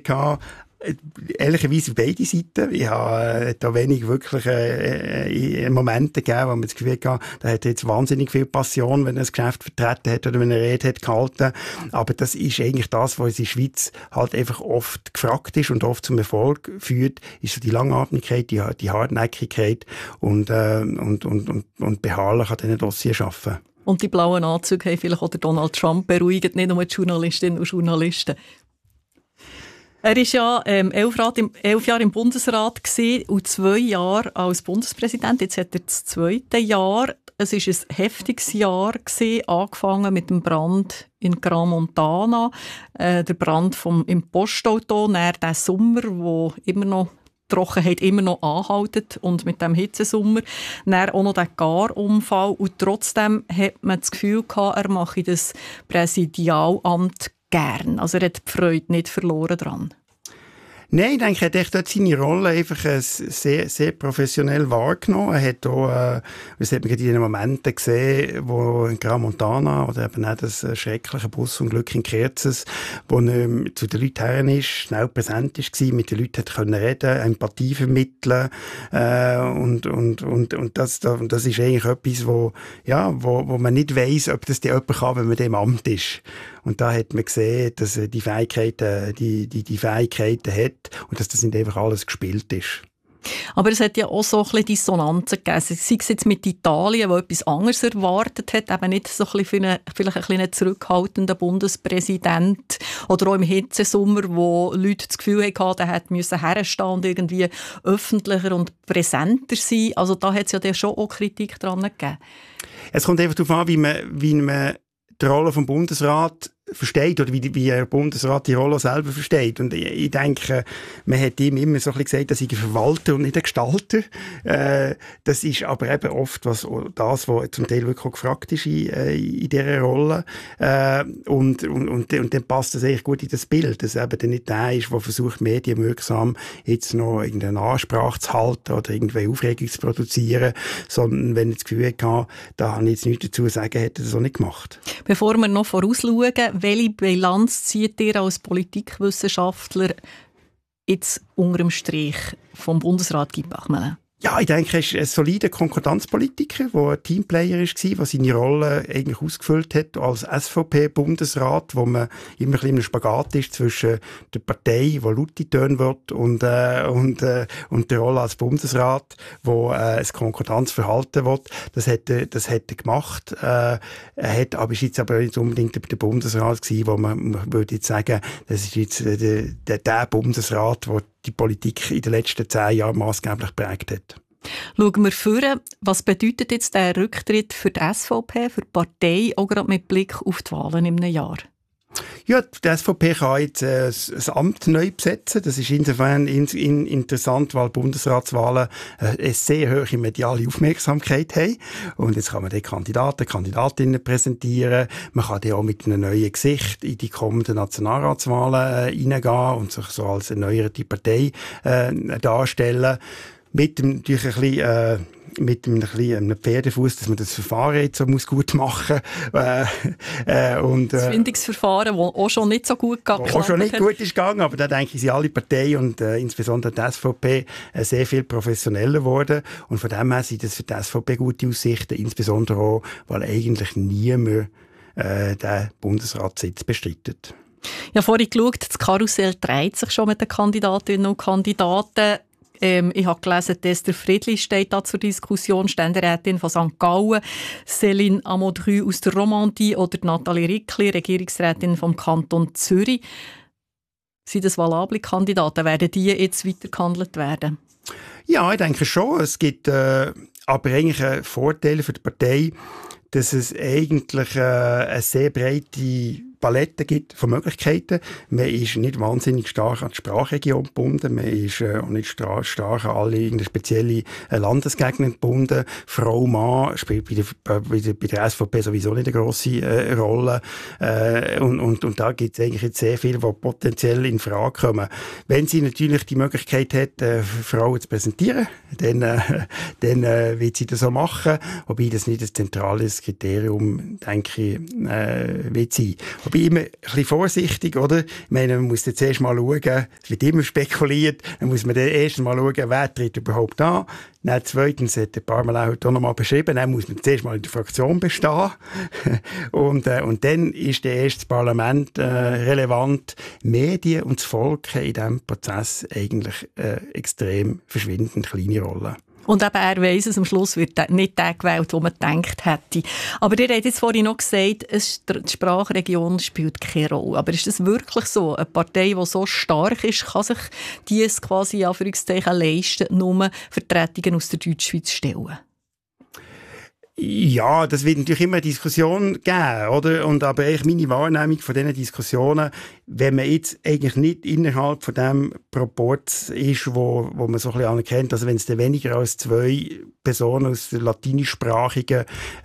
gehabt, ehrlicherweise beide Seiten. Ich habe da wenig wirklich Momente gegeben, wo man das Gefühl hatte, da hat er jetzt wahnsinnig viel Passion, wenn er das Geschäft vertreten hat oder wenn er eine Rede hat gehalten. Aber das ist eigentlich das, was in der Schweiz halt einfach oft gefragt ist und oft zum Erfolg führt, ist so die Langatmigkeit, die Hartnäckigkeit und beharrlich an diesen Dossiers arbeiten. Und die blauen Anzüge haben vielleicht auch Donald Trump beruhigt, nicht nur die Journalistinnen und Journalisten. Er war ja 11 Jahre im Bundesrat und 2 Jahre als Bundespräsident. Jetzt hat er das 2. Jahr. Es war ein heftiges Jahr, angefangen mit dem Brand in Grand Montana, der Brand im Postauto, dann der Sommer, wo immer noch Trockenheit immer noch anhaltet und mit dem Hitzesommer. Dann auch noch der Garunfall. Und trotzdem hat man das Gefühl gehabt, er mache das Präsidialamt gern. Also er hat die Freude nicht verloren dran. Nein, ich denke, er hat echt dort seine Rolle einfach sehr, sehr professionell wahrgenommen. Er hat auch, das hat man gerade in den Momenten gesehen, wo in Grand Montana oder eben auch das schreckliche Busunglück in Kerzes, wo er zu den Leuten her ist, schnell präsent war, mit den Leuten hat können reden, Empathie vermitteln, und das ist eigentlich etwas, wo man nicht weiss, ob das jemand kann, wenn man im Amt ist. Und da hat man gesehen, dass er die Fähigkeiten hat und dass das nicht einfach alles gespielt ist. Aber es hat ja auch so ein bisschen Dissonanzen gegeben. Sei es jetzt mit Italien, wo etwas anderes erwartet hat, eben nicht so ein bisschen vielleicht ein bisschen zurückhaltender Bundespräsident. Oder auch im Hitzesommer, wo Leute das Gefühl hatten, der hätte herstehen und irgendwie öffentlicher und präsenter sein. Also da hat es ja schon auch Kritik dran gegeben. Es kommt einfach darauf an, wie man die Rolle vom Bundesrat versteht oder wie der Bundesrat die Rolle selber versteht. Und ich denke, man hat ihm immer so ein bisschen gesagt, dass ich ein Verwalter und nicht ein Gestalter. Das ist aber eben oft was zum Teil wirklich auch gefragt ist in dieser Rolle. Und dann passt das eigentlich gut in das Bild, dass eben dann nicht der ist, der versucht, medienwirksam jetzt noch irgendeine Ansprache zu halten oder irgendwelche Aufregung zu produzieren, sondern wenn ich das Gefühl hatte, da habe ich jetzt nichts dazu zu sagen, hätte er das auch nicht gemacht. Bevor wir noch vorausschauen, welche Bilanz zieht ihr als Politikwissenschaftler jetzt unter dem Strich vom Bundesrat Guy Parmelin? Ja, ich denke, er ist ein solider Konkordanzpolitiker, der ein Teamplayer war, der seine Rolle eigentlich ausgefüllt hat als SVP-Bundesrat, wo man immer ein bisschen im Spagat ist zwischen der Partei, die laute Töne wird, und der Rolle als Bundesrat, wo ein Konkordanzverhalten wird. Das hat er gemacht. Er hat aber ist jetzt aber nicht unbedingt der Bundesrat gewesen, wo man würde jetzt sagen, das ist jetzt der Bundesrat, der die Politik in den letzten 10 Jahren maßgeblich geprägt hat. Schauen wir vor, was bedeutet jetzt der Rücktritt für die SVP, für die Partei, auch gerade mit Blick auf die Wahlen im Jahr? Ja, die SVP kann jetzt ein Amt neu besetzen. Das ist insofern interessant, weil Bundesratswahlen eine sehr hohe mediale Aufmerksamkeit haben. Und jetzt kann man die Kandidaten, Kandidatinnen präsentieren. Man kann die auch mit einem neuen Gesicht in die kommenden Nationalratswahlen hineingehen und sich so als erneuerte Partei darstellen. Mit einem Pferdefuß, dass man das Verfahren jetzt so gut machen muss. Das Findungsverfahren, das auch schon nicht so gut gegangen ist. Auch schon nicht gut ist gegangen, aber da denke ich, sind alle Parteien und insbesondere die SVP sehr viel professioneller geworden. Und von dem her sind das für die SVP gute Aussichten, insbesondere auch, weil eigentlich niemand den Bundesratssitz bestreitet. Ja, vorhin geschaut, das Karussell dreht sich schon mit den Kandidatinnen und Kandidaten. Ich habe gelesen, Esther Friedli steht da zur Diskussion, Ständerätin von St. Gallen, Céline Amodru aus der Romandie oder Nathalie Rickli, Regierungsrätin vom Kanton Zürich. Sind das valable Kandidaten? Werden die jetzt weitergehandelt werden? Ja, ich denke schon. Es gibt aber eigentlich Vorteile für die Partei, dass es eigentlich eine sehr breite Palette gibt von Möglichkeiten. Man ist nicht wahnsinnig stark an die Sprachregion gebunden. Man ist auch nicht stark an alle irgendeine spezielle Landesgegner gebunden. Frau, Mann spielt bei der SVP sowieso nicht eine grosse Rolle. Und da gibt es eigentlich jetzt sehr viele, die potenziell in Frage kommen. Wenn sie natürlich die Möglichkeit hat, Frauen zu präsentieren, dann wird sie das so machen. Wobei das nicht ein zentrales Kriterium, denke ich, wird sein. Wobei immer ein bisschen vorsichtig, oder? Ich meine, man muss jetzt erst mal schauen, es wird immer spekuliert, dann muss man erst mal schauen, wer tritt überhaupt an. Dann zweitens hat der Parmelin heute auch noch mal beschrieben, dann muss man zuerst mal in der Fraktion bestehen. und dann ist der erste Parlament relevant. Medien und das Volk haben in diesem Prozess eigentlich extrem verschwindend kleine Rolle. Und eben, er weiss es, am Schluss wird nicht der gewählt, den man gedacht hätte. Aber ihr habt jetzt vorhin noch gesagt, die Sprachregion spielt keine Rolle. Aber ist das wirklich so? Eine Partei, die so stark ist, kann sich dies quasi Anführungszeichen leisten, nur Vertretungen aus der Deutschschweiz zu stellen? Ja, das wird natürlich immer eine Diskussion geben, oder? Und aber eigentlich meine Wahrnehmung von diesen Diskussionen, wenn man jetzt eigentlich nicht innerhalb von dem Proporz ist, wo man so ein bisschen anerkennt, also wenn es dann weniger als 2 Personen aus der latinischsprachigen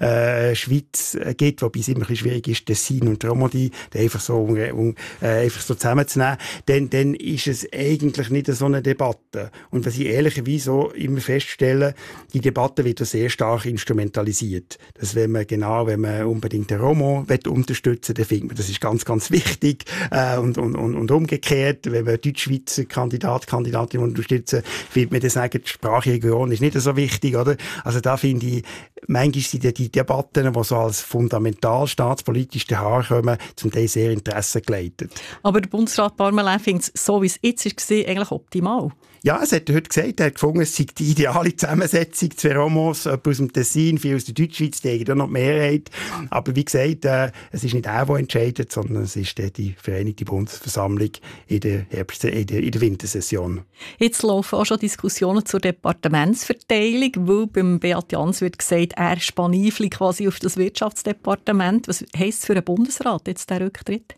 Schweiz gibt, wobei es immer ein bisschen schwierig ist, Tessin und Romandie, einfach so zusammenzunehmen, dann ist es eigentlich nicht so eine Debatte. Und was ich ehrlicherweise auch immer feststelle, die Debatte wird sehr stark instrumentalisiert. Dass wenn man unbedingt den Romo unterstützen will, dann findet man, das ist ganz, ganz wichtig. Und umgekehrt, wenn man Deutschschweizer Kandidatin unterstützen, findet man dann sagen, die Sprachregion ist nicht so wichtig, oder? Also da finde ich, manchmal sind die Debatten, die so als fundamental staatspolitisch daherkommen, zum Teil sehr interessengeleitet. Aber der Bundesrat Parmelin findet es, so wie es jetzt war, eigentlich optimal. Ja, es hat er heute gesagt, er hat gefunden, es sei die ideale Zusammensetzung, 2 Romos, jemand aus dem Tessin, 4 aus der Deutschschweiz, die haben noch die Mehrheit. Aber wie gesagt, es ist nicht er, der entscheidet, sondern es ist die Vereinigte Bundesversammlung in der Wintersession. Jetzt laufen auch schon Diskussionen zur Departementsverteilung, weil beim Beat Jans wird gesagt, er spanifle quasi auf das Wirtschaftsdepartement. Was heisst es für den Bundesrat jetzt, der Rücktritt?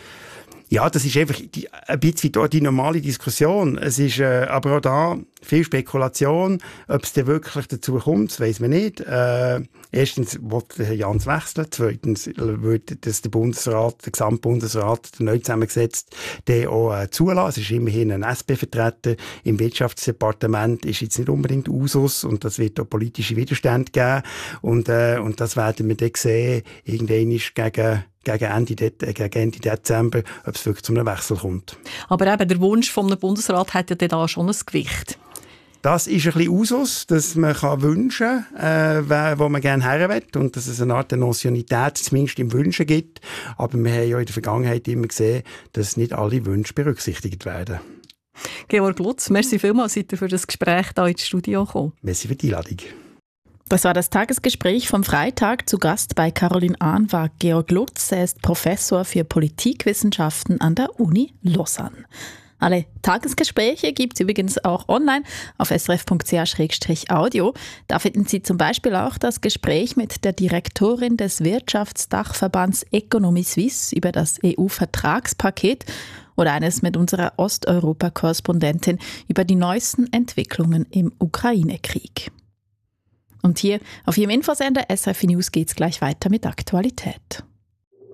Ja, das ist einfach ein bisschen die normale Diskussion. Es ist aber auch da viel Spekulation. Ob es denn wirklich dazu kommt, das weiss man nicht. Erstens will Herr Jans wechseln. Zweitens würde das der Gesamtbundesrat, der neu zusammengesetzt, den auch zulassen. Es ist immerhin ein SP-Vertreter im Wirtschaftsdepartement, ist jetzt nicht unbedingt Usus und das wird auch politische Widerstände geben. Und das werden wir dann sehen, irgendwann ist gegen Ende Dezember, ob es wirklich zu einem Wechsel kommt. Aber eben der Wunsch vom Bundesrat hat ja da schon ein Gewicht. Das ist ein bisschen Usus, dass man wünschen kann, wo man gerne her will und dass es eine Art Notionität zumindest im Wünschen gibt. Aber wir haben ja in der Vergangenheit immer gesehen, dass nicht alle Wünsche berücksichtigt werden. Georg Lutz, merci vielmals, seid ihr für das Gespräch hier ins Studio gekommen. Merci für die Einladung. Das war das Tagesgespräch vom Freitag. Zu Gast bei Caroline Ahn war Georg Lutz. Er ist Professor für Politikwissenschaften an der Uni Lausanne. Alle Tagesgespräche gibt es übrigens auch online auf srf.ch/audio. Da finden Sie zum Beispiel auch das Gespräch mit der Direktorin des Wirtschaftsdachverbands Economy Suisse über das EU-Vertragspaket oder eines mit unserer Osteuropa-Korrespondentin über die neuesten Entwicklungen im Ukraine-Krieg. Und hier auf Ihrem Infosender SRF News geht es gleich weiter mit Aktualität.